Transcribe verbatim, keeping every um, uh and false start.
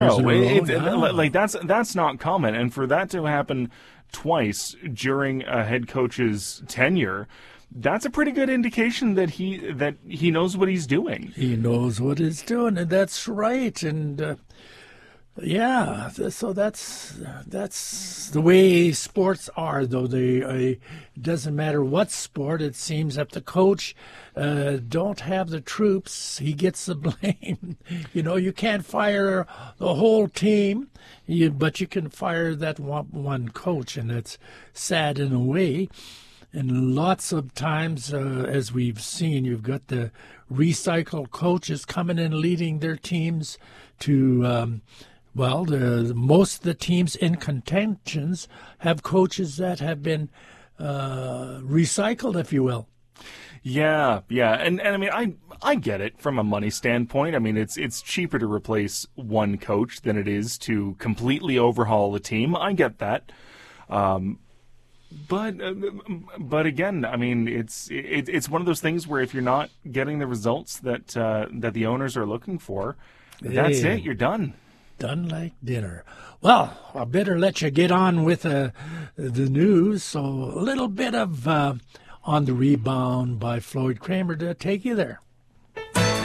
No, in a row. it's, Yeah. like that's that's not common, and for that to happen twice during a head coach's tenure, that's a pretty good indication that he that he knows what he's doing. He knows what he's doing, and that's right. And uh, yeah, th- so that's that's the way sports are, though. They uh, it doesn't matter what sport. It seems that the coach uh, don't have the troops, he gets the blame. You know, you can't fire the whole team, you, but you can fire that one, one coach, and it's sad in a way. And lots of times, uh, as we've seen, you've got the recycled coaches coming in leading their teams to, um, well, the, most of the teams in contentions have coaches that have been uh, recycled, if you will. Yeah, yeah, and and I mean, I I get it from a money standpoint. I mean, it's it's cheaper to replace one coach than it is to completely overhaul a team. I get that. Um, But uh, but again, I mean, it's it, it's one of those things where if you're not getting the results that uh, that the owners are looking for, that's Yeah. it. You're done. Done like dinner. Well, I better let you get on with uh, the news. So a little bit of uh, On the Rebound by Floyd Kramer to take you there.